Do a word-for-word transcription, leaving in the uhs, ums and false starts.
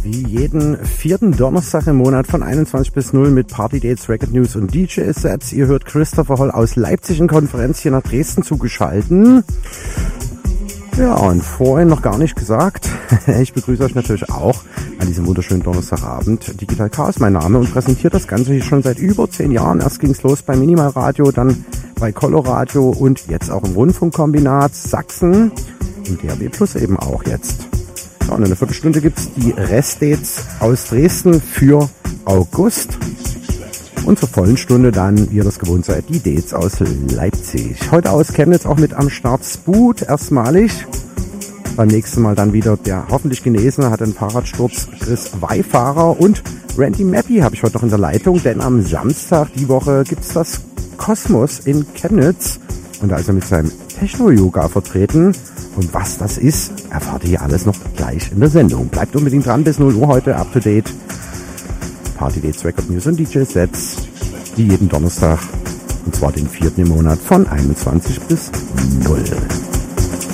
Wie jeden vierten Donnerstag im Monat von einundzwanzig bis null mit Party-Dates, Record News und D J-Sets. Ihr hört Christopher Holl aus Leipzig in Konferenz hier nach Dresden zugeschalten. Ja, und vorhin noch gar nicht gesagt, ich begrüße euch natürlich auch an diesem wunderschönen Donnerstagabend. Digital Chaos mein Name und präsentiert das Ganze hier schon seit über zehn Jahren. Erst ging es los bei Minimal Radio, dann bei Coloradio und jetzt auch im Rundfunkkombinat Sachsen und D A B Plus eben auch jetzt. Ja, und in einer Viertelstunde gibt es die Restdates aus Dresden für August. Und zur vollen Stunde dann, wie ihr das gewohnt seid, die Dates aus Leipzig. Heute aus Chemnitz auch mit am Start Spoot, erstmalig. Beim nächsten Mal dann wieder der hoffentlich Genesene, hat einen Fahrradsturz, Chris Weihfahrer. Und Randy Mappy habe ich heute noch in der Leitung, denn am Samstag die Woche gibt es das Kosmos in Chemnitz. Und da ist er mit seinem Techno-Yoga vertreten. Und was das ist, erfahrt ihr alles noch gleich in der Sendung. Bleibt unbedingt dran, bis null Uhr heute up to date. Party-Dates, Record News und D J-Sets, die jeden Donnerstag, und zwar den vierten im Monat von einundzwanzig bis null.